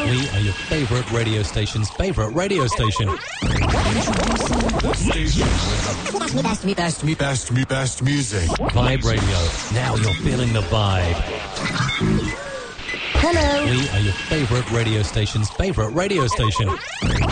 We are your favourite radio station's favourite radio station. The station with the best music. Vibe Radio. Now you're feeling the vibe. Hello. We are your favourite radio station's favourite radio station.